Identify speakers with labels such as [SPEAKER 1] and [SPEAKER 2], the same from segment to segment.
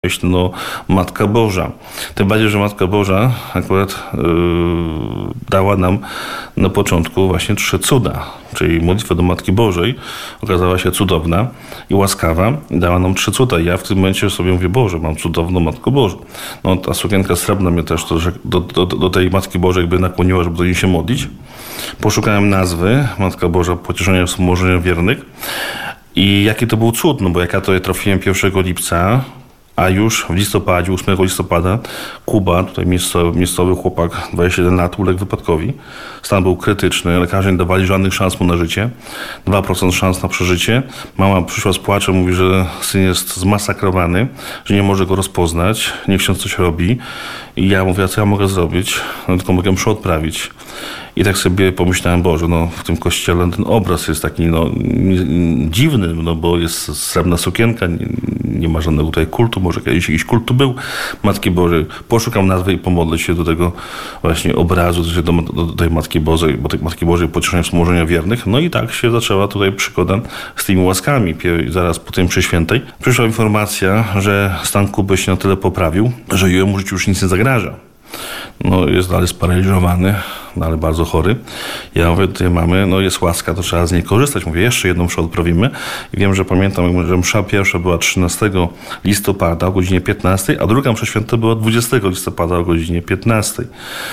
[SPEAKER 1] myśl, Matka Boża. Tym bardziej, że Matka Boża akurat dała nam na początku właśnie 3 cuda. Czyli modlitwa do Matki Bożej okazała się cudowna i łaskawa i dała nam 3 cuda. I ja w tym momencie sobie mówię, Boże, mam cudowną Matkę Bożą. Ta sukienka srebrna mnie też do tej Matki Bożej by nakłoniła, żeby do niej się modlić. Poszukałem nazwy Matka Boża Pocieszenia Wspomożenia Wiernych. I jaki to był cud, bo jak ja to trafiłem 1 lipca, a już w listopadzie, 8 listopada, Kuba, tutaj miejscowy chłopak, 21 lat, uległ wypadkowi. Stan był krytyczny, lekarze nie dawali żadnych szans mu na życie. 2% szans na przeżycie. Mama przyszła z płaczem, mówi, że syn jest zmasakrowany, że nie może go rozpoznać, nie ksiądz coś robi. I ja mówię, a co ja mogę zrobić? Tylko mogę mszę odprawić. I tak sobie pomyślałem, Boże, w tym kościele ten obraz jest taki dziwny, bo jest srebrna sukienka, nie ma żadnego tutaj kultu, może kiedyś jakiś kult tu był Matki Bożej. Poszukam nazwy i pomodlę się do tego właśnie obrazu, do tej Matki Bożej Pocieszenia Wspomożenia Wiernych. No i tak się zaczęła tutaj przygoda z tymi łaskami. Zaraz po tym przy świętej przyszła informacja, że stan Kuby się na tyle poprawił, że jemu życiu już nic nie zagraża. Jest dalej sparaliżowany, ale bardzo chory. Ja mówię do tej mamy, jest łaska, to trzeba z niej korzystać. Mówię, jeszcze jedną mszę odprawimy. I wiem, że pamiętam, że msza pierwsza była 13 listopada o godzinie 15, a druga msza święta była 20 listopada o godzinie 15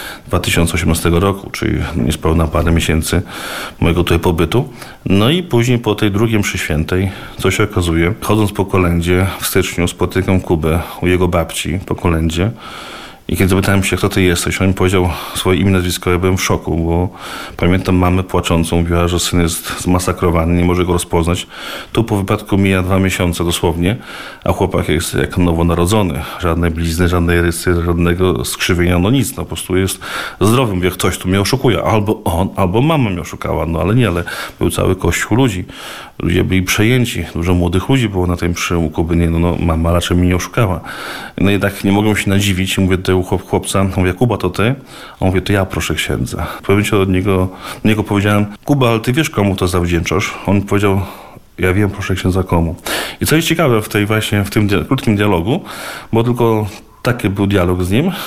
[SPEAKER 1] 2018 roku, czyli niespełna parę miesięcy mojego tutaj pobytu. I później po tej drugiej mszy świętej, co się okazuje, chodząc po kolędzie w styczniu spotykam Kubę u jego babci po kolędzie. I kiedy zapytałem się, kto ty jesteś, on mi powiedział swoje imię, nazwisko, ja byłem w szoku, bo pamiętam mamę płaczącą, mówiła, że syn jest zmasakrowany, nie może go rozpoznać. Tu po wypadku mija 2 miesiące dosłownie, a chłopak jest jak nowonarodzony. Żadnej blizny, żadnej rysy, żadnego skrzywienia, nic, po prostu jest zdrowy. Mówię, ktoś tu mnie oszukuje, albo on, albo mama mnie oszukała, ale był cały kościół ludzi. Ludzie byli przejęci, dużo młodych ludzi było na tej mszy u Kuby, mama raczej mnie nie oszukała. I tak nie mogłem się nadziwić i mówię do chłopca, mówię, Kuba, to ty? A on mówi, to ja proszę księdza. Powiem ci od niego powiedziałem, Kuba, ale ty wiesz, komu to zawdzięczasz? On powiedział, ja wiem, proszę księdza, komu. I co jest ciekawe w tym krótkim dialogu, bo tylko taki był dialog z nim,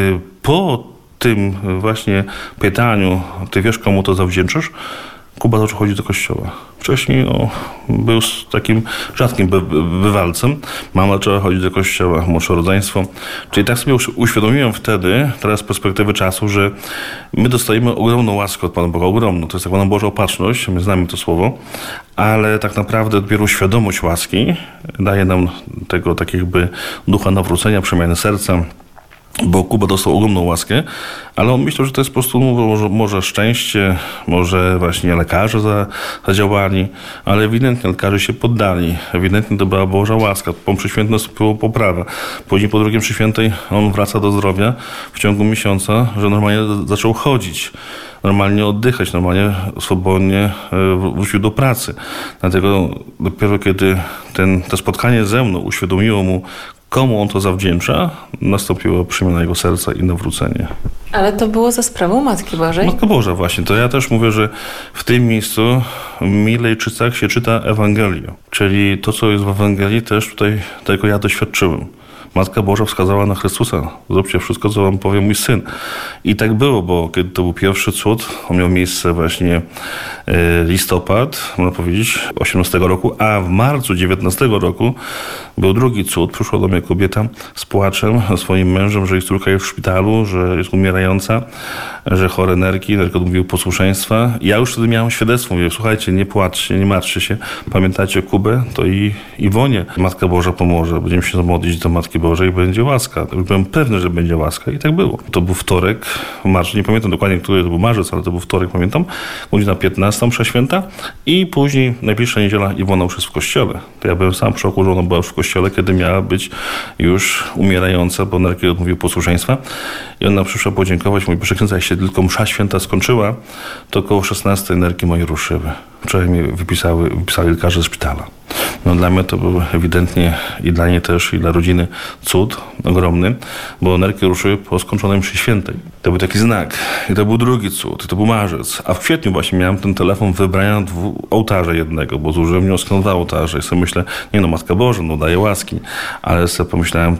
[SPEAKER 1] po tym właśnie pytaniu, ty wiesz, komu to zawdzięczasz? Kuba zaczął chodzić do kościoła. Wcześniej był takim rzadkim bywalcem. Mama zaczęła chodzić do kościoła, młodsze rodzeństwo. Czyli tak sobie uświadomiłem wtedy, teraz z perspektywy czasu, że my dostajemy ogromną łaskę od Pana Boga. Ogromną. To jest tak zwana Boża opatrzność, my znamy to słowo, ale tak naprawdę dopiero świadomość łaski daje nam tego tak jakby ducha nawrócenia, przemiany serca. Bo Kuba dostał ogromną łaskę, ale on myślał, że to jest po prostu może szczęście, może właśnie lekarze zadziałali, ale ewidentnie lekarze się poddali. Ewidentnie to była Boża łaska. Po mszy świętej nastąpiła poprawa. Później po drugiej mszy świętej on wraca do zdrowia w ciągu miesiąca, że normalnie zaczął chodzić, normalnie oddychać, normalnie swobodnie wrócił do pracy. Dlatego dopiero kiedy to spotkanie ze mną uświadomiło mu, komu on to zawdzięcza, nastąpiła przemiana jego serca i nawrócenie.
[SPEAKER 2] Ale to było za sprawą Matki Bożej?
[SPEAKER 1] Matka Boża właśnie. To ja też mówię, że w tym miejscu w Milejczycach się czyta Ewangelię. Czyli to, co jest w Ewangelii, też tutaj tego ja doświadczyłem. Matka Boża wskazała na Chrystusa. Zróbcie wszystko, co wam powie mój syn. I tak było, bo kiedy to był pierwszy cud, on miał miejsce właśnie listopad, można powiedzieć, 18 roku, a w marcu 19 roku był drugi cud. Przyszła do mnie kobieta z płaczem ze swoim mężem, że jej córka jest w szpitalu, że jest umierająca, że chore nerki, odmówił posłuszeństwa. Ja już wtedy miałem świadectwo. Mówię, słuchajcie, nie płaczcie, nie martwcie się. Pamiętajcie Kubę, to i Iwonie Matka Boża pomoże. Będziemy się modlić do Matki Bożej i będzie łaska. Już byłem pewny, że będzie łaska i tak było. To był wtorek w marcu, nie pamiętam dokładnie, który to był marzec, ale to był wtorek, pamiętam. Godzina 15, msza święta i później najbliższa niedziela Iwona już jest w kościele. To ja byłem sam w szoku, że ona była już w kościele, kiedy miała być już umierająca, bo nerki odmówił posłuszeństwa. I ona przyszła podziękować. Mówi, proszę księdza, jak się tylko msza święta skończyła, to około 16 nerki moje ruszyły. Wczoraj mnie wypisali lekarze ze szpitala. No dla mnie to był ewidentnie i dla niej też, i dla rodziny cud ogromny, bo nerki ruszyły po skończonej mszy świętej. To był taki znak. I to był drugi cud. I to był marzec. A w kwietniu właśnie miałem ten telefon wybrania ołtarza jednego, bo złożyłem wniosek na 2 ołtarze. I sobie myślę, nie no, Matka Boża, no daje łaski. Ale sobie pomyślałem,